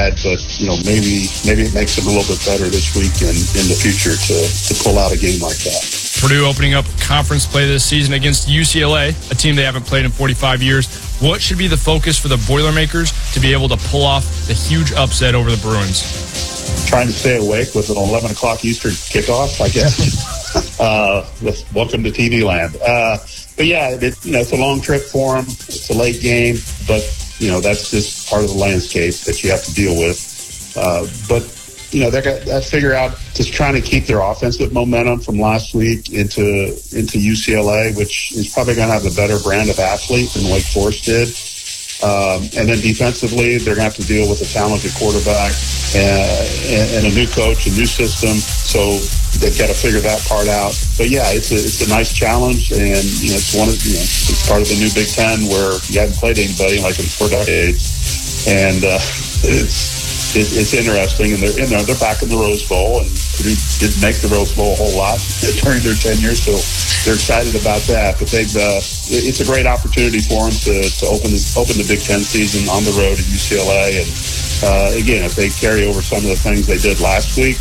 bad, but maybe it makes them a little bit better this week and in the future to pull out a game like that. Purdue opening up conference play this season against UCLA, a team they haven't played in 45 years. What should be the focus for the Boilermakers to be able to pull off the huge upset over the Bruins? Trying to stay awake with an 11 o'clock Eastern kickoff, I guess. Welcome to TV land. But yeah, it's a long trip for them. It's a late game, but that's just part of the landscape that you have to deal with. But they got to figure out just trying to keep their offensive momentum from last week into UCLA, which is probably going to have a better brand of athlete than Wake Forest did. And then defensively, they're going to have to deal with a talented quarterback and a new coach, a new system. So they've got to figure that part out. But yeah, it's a nice challenge, and it's it's part of the new Big Ten where you haven't played anybody like in 4 decades, and it's interesting. And they're back in the Rose Bowl, and Purdue didn't make the Rose Bowl a whole lot during their tenure, so they're excited about that. But it's a great opportunity for them to open the Big Ten season on the road at UCLA. And again, if they carry over some of the things they did last week,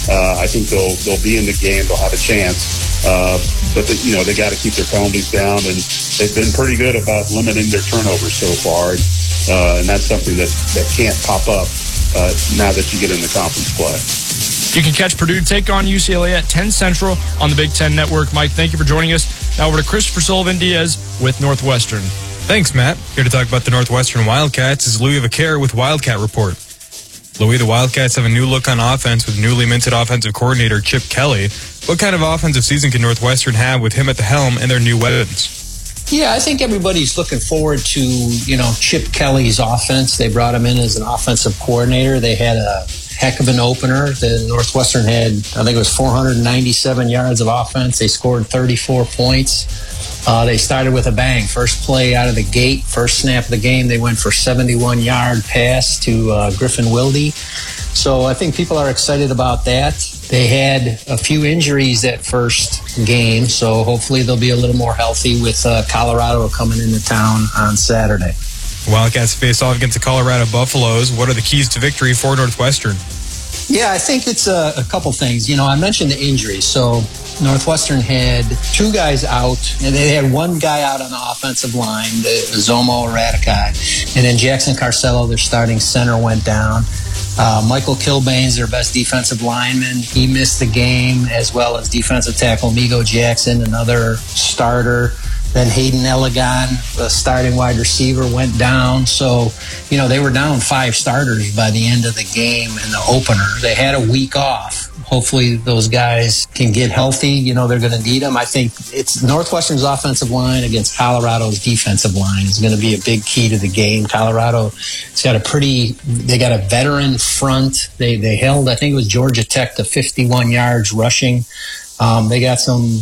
I think they'll be in the game. They'll have a chance. But they got to keep their penalties down, and they've been pretty good about limiting their turnovers so far. And that's something that can't pop up now that you get into conference play. You can catch Purdue take on UCLA at 10 Central on the Big Ten Network. Mike, thank you for joining us. Now over to Christopher Sullivan-Diaz with Northwestern. Thanks, Matt. Here to talk about the Northwestern Wildcats is Louis Vaquer with Wildcat Report. Louis, the Wildcats have a new look on offense with newly minted offensive coordinator Chip Kelly. What kind of offensive season can Northwestern have with him at the helm and their new weapons? Yeah, I think everybody's looking forward to, Chip Kelly's offense. They brought him in as an offensive coordinator. They had a heck of an opener. The Northwestern had, I think it was 497 yards of offense. They scored 34 points. They started with a bang. First play out of the gate, first snap of the game, they went for 71-yard pass to Griffin Wilde. So I think people are excited about that. They had a few injuries that first game, so hopefully they'll be a little more healthy with Colorado coming into town on Saturday. Wildcats face off against the Colorado Buffaloes. What are the keys to victory for Northwestern? Yeah, I think it's a couple things. I mentioned the injuries. So Northwestern had 2 guys out, and they had 1 guy out on the offensive line, Zomo Radikai. And then Jackson Carcello, their starting center, went down. Michael Kilbane's their best defensive lineman. He missed the game, as well as defensive tackle Migo Jackson, another starter. Then Hayden Elegant, the starting wide receiver, went down. So, they were down 5 starters by the end of the game in the opener. They had a week off. Hopefully those guys can get healthy. They're going to need them. I think it's Northwestern's offensive line against Colorado's defensive line is going to be a big key to the game. Colorado's got they got a veteran front. They held, I think it was Georgia Tech, to 51 yards rushing. They got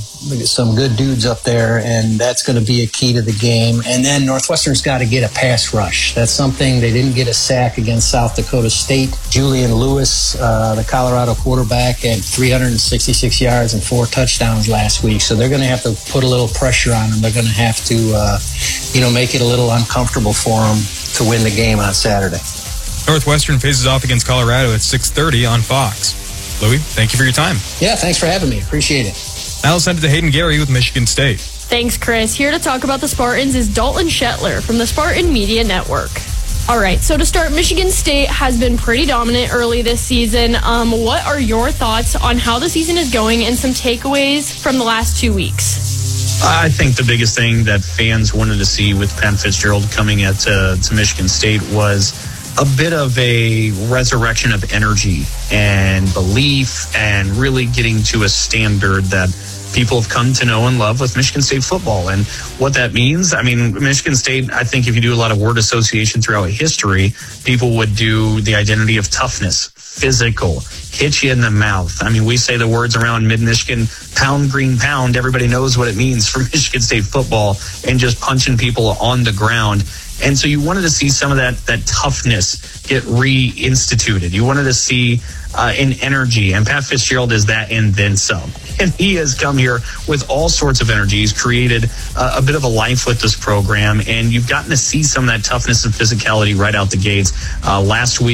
some good dudes up there, and that's going to be a key to the game. And then Northwestern's got to get a pass rush. That's something they didn't get a sack against South Dakota State. Julian Lewis, the Colorado quarterback, had 366 yards and 4 touchdowns last week. So they're going to have to put a little pressure on them. They're going to have to, make it a little uncomfortable for them to win the game on Saturday. Northwestern faces off against Colorado at 6:30 on Fox. Louis, thank you for your time. Yeah, thanks for having me. Appreciate it. Now I'll send it to Hayden Gary with Michigan State. Thanks, Chris. Here to talk about the Spartans is Dalton Shetler from the Spartan Media Network. All right, so to start, Michigan State has been pretty dominant early this season. What are your thoughts on how the season is going and some takeaways from the last 2 weeks? I think the biggest thing that fans wanted to see with Pat Fitzgerald coming to Michigan State was a bit of a resurrection of energy and belief and really getting to a standard that people have come to know and love with Michigan State football. And what that means, Michigan State, I think if you do a lot of word association throughout history, people would do the identity of toughness, physical, hit you in the mouth. We say the words around Mid-Michigan, pound, green, pound. Everybody knows what it means for Michigan State football and just punching people on the ground. And so you wanted to see some of that toughness get reinstituted. You wanted to see an energy, and Pat Fitzgerald is that and then some. And he has come here with all sorts of energy. He's created a bit of a life with this program, and you've gotten to see some of that toughness and physicality right out the gates. Last week,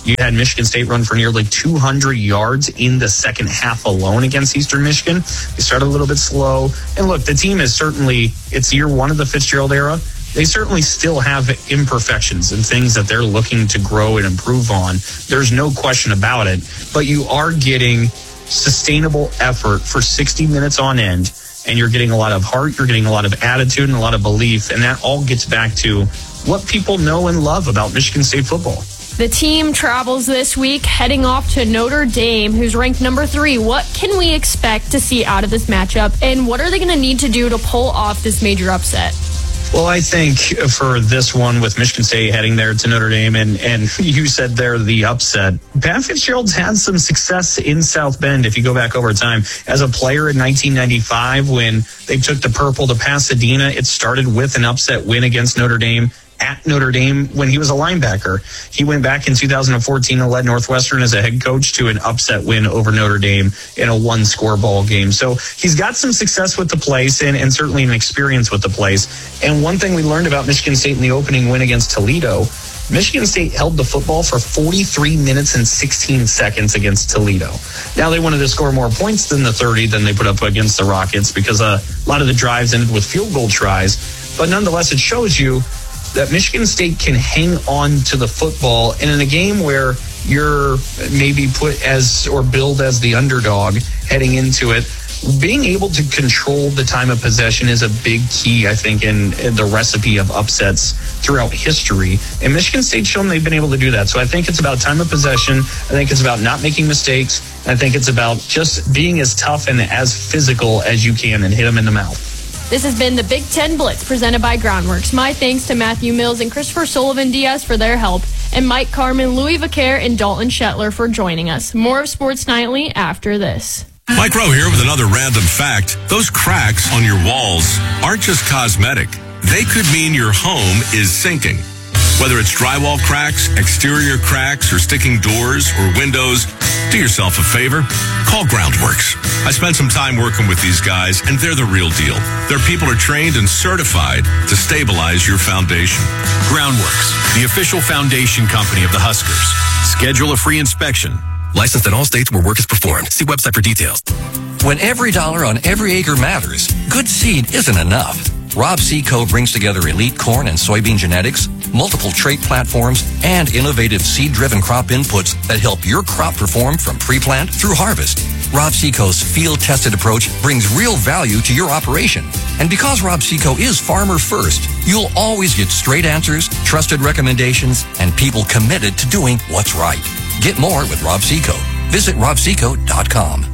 You had Michigan State run for nearly 200 yards in the second half alone against Eastern Michigan. They started a little bit slow. And look, the team is certainly, it's year one of the Fitzgerald era. They certainly still have imperfections and things that they're looking to grow and improve on. There's no question about it. But you are getting sustainable effort for 60 minutes on end, and you're getting a lot of heart, you're getting a lot of attitude and a lot of belief, and that all gets back to what people know and love about Michigan State football. The team travels this week, heading off to Notre Dame, who's ranked number 3. What can we expect to see out of this matchup, and what are they going to need to do to pull off this major upset? Well, I think for this one with Michigan State heading there to Notre Dame, and you said there the upset, Pat Fitzgerald's had some success in South Bend if you go back over time. As a player in 1995 when they took the purple to Pasadena, it started with an upset win against Notre Dame at Notre Dame when he was a linebacker. He went back in 2014 and led Northwestern as a head coach to an upset win over Notre Dame in a one-score ball game. So he's got some success with the place and certainly an experience with the place. And one thing we learned about Michigan State in the opening win against Toledo, Michigan State held the football for 43 minutes and 16 seconds against Toledo. Now they wanted to score more points than the 30 than they put up against the Rockets because a lot of the drives ended with field goal tries. But nonetheless, it shows you that Michigan State can hang on to the football, and in a game where you're maybe put as or billed as the underdog heading into it, being able to control the time of possession is a big key, I think, in the recipe of upsets throughout history. And Michigan State's shown they've been able to do that. So I think it's about time of possession. I think it's about not making mistakes. I think it's about just being as tough and as physical as you can and hit them in the mouth. This has been the Big Ten Blitz presented by Groundworks. My thanks to Matthew Mills and Christopher Sullivan-Diaz for their help, and Mike Carmen, Louis Vaquer, and Dalton Shetler for joining us. More of Sports Nightly after this. Mike Rowe here with another random fact. Those cracks on your walls aren't just cosmetic. They could mean your home is sinking. Whether it's drywall cracks, exterior cracks, or sticking doors or windows, do yourself a favor. Call Groundworks. I spent some time working with these guys, and they're the real deal. Their people are trained and certified to stabilize your foundation. Groundworks, the official foundation company of the Huskers. Schedule a free inspection. Licensed in all states where work is performed. See website for details. When every dollar on every acre matters, good seed isn't enough. Rob Seco brings together elite corn and soybean genetics, multiple trait platforms, and innovative seed-driven crop inputs that help your crop perform from pre-plant through harvest. Rob Seco's field-tested approach brings real value to your operation. And because Rob Seco is farmer first, you'll always get straight answers, trusted recommendations, and people committed to doing what's right. Get more with Rob Seco. Visit robseco.com.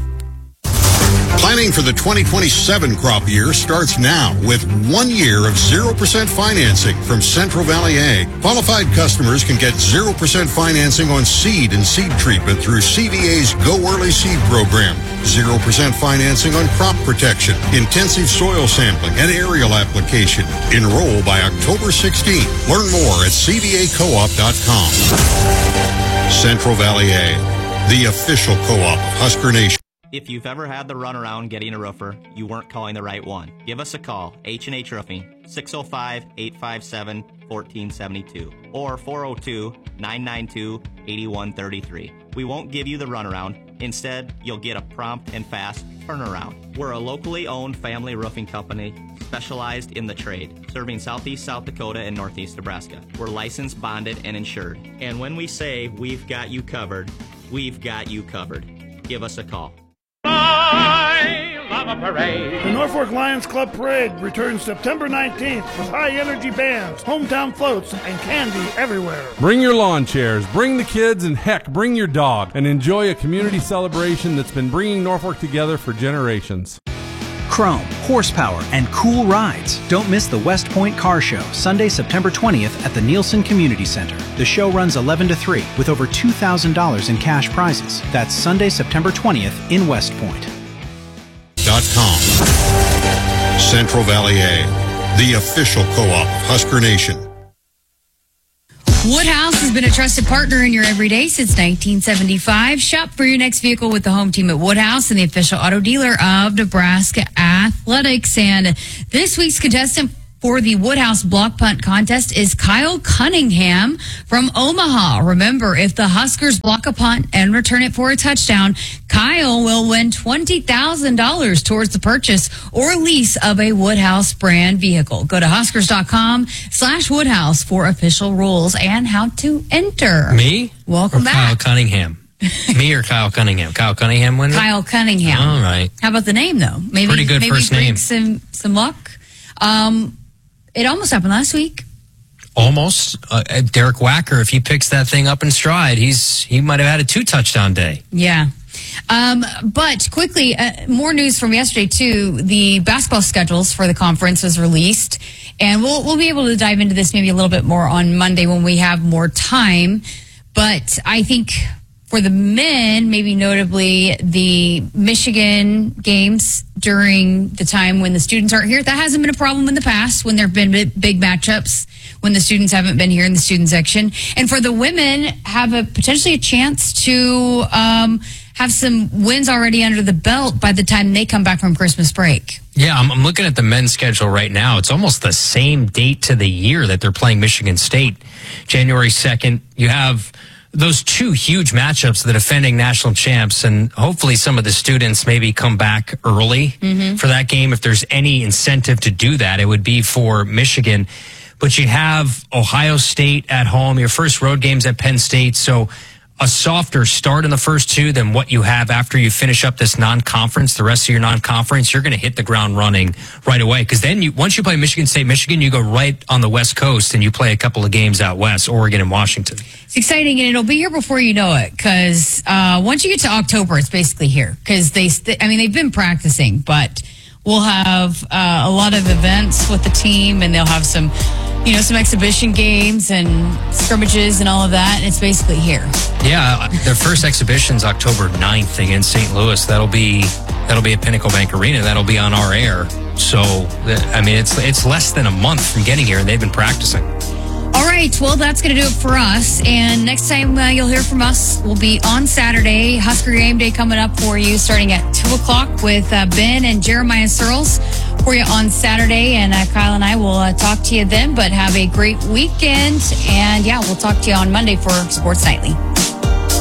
Planning for the 2027 crop year starts now with 1 year of 0% financing from Central Valley Ag. Qualified customers can get 0% financing on seed and seed treatment through CVA's Go Early Seed program. 0% financing on crop protection, intensive soil sampling, and aerial application. Enroll by October 16th. Learn more at cvacoop.com. Central Valley Ag, the official co-op of Husker Nation. If you've ever had the runaround getting a roofer, you weren't calling the right one. Give us a call, H&H Roofing, 605-857-1472 or 402-992-8133. We won't give you the runaround. Instead, you'll get a prompt and fast turnaround. We're a locally owned family roofing company specialized in the trade, serving southeast South Dakota and northeast Nebraska. We're licensed, bonded, and insured. And when we say we've got you covered, we've got you covered. Give us a call. The Norfolk Lions Club Parade returns September 19th with high-energy bands, hometown floats, and candy everywhere. Bring your lawn chairs, bring the kids, and heck, bring your dog, and enjoy a community celebration that's been bringing Norfolk together for generations. Chrome, horsepower, and cool rides. Don't miss the West Point Car Show, Sunday, September 20th at the Nielsen Community Center. The show runs 11 to 3 with over $2,000 in cash prizes. That's Sunday, September 20th in West Point. Central Valley Ag, the official co-op of Husker Nation. Woodhouse has been a trusted partner in your everyday since 1975. Shop for your next vehicle with the home team at Woodhouse and the official auto dealer of Nebraska Athletics. And this week's contestant for the Woodhouse block punt contest is Kyle Cunningham from Omaha. Remember, if the Huskers block a punt and return it for a touchdown, Kyle will win $20,000 towards the purchase or lease of a Woodhouse brand vehicle. Go to Huskers.com/Woodhouse for official rules and how to enter. Me? Welcome or back. Kyle Cunningham? Me or Kyle Cunningham? Kyle Cunningham winner? Kyle Cunningham. All right. How about the name, though? Maybe, Pretty good maybe first bring name. some luck. It almost happened last week. Almost. Derek Wacker, if he picks that thing up in stride, he might have had a 2-touchdown day. Yeah. But quickly, more news from yesterday, too. The basketball schedules for the conference was released. And we'll be able to dive into this maybe a little bit more on Monday when we have more time. But I think for the men, maybe notably the Michigan games during the time when the students aren't here, that hasn't been a problem in the past when there have been big matchups when the students haven't been here in the student section. And for the women, have potentially a chance to have some wins already under the belt by the time they come back from Christmas break. Yeah, I'm looking at the men's schedule right now. It's almost the same date to the year that they're playing Michigan State. January 2nd, you have those two huge matchups, the defending national champs, and hopefully some of the students maybe come back early for that game. If there's any incentive to do that, it would be for Michigan. But you have Ohio State at home, your first road game's at Penn State, so a softer start in the first two than what you have after you finish up this non-conference. The rest of your non-conference, you're going to hit the ground running right away. Because then once you play Michigan State, Michigan, you go right on the West Coast and you play a couple of games out west, Oregon and Washington. It's exciting, and it'll be here before you know it. Because once you get to October, it's basically here. Because they've been practicing, but we'll have a lot of events with the team, and they'll have some exhibition games and scrimmages and all of that, and it's basically here. Yeah, their first exhibition's October 9th against St. Louis. That'll be at Pinnacle Bank Arena. That'll be on our air. So, it's less than a month from getting here, and they've been practicing. All right, well, that's going to do it for us. And next time you'll hear from us will be on Saturday. Husker Game Day coming up for you starting at 2 o'clock with Ben and Jeremiah Searles for you on Saturday. And Kyle and I will talk to you then, but have a great weekend. And, yeah, we'll talk to you on Monday for Sports Nightly.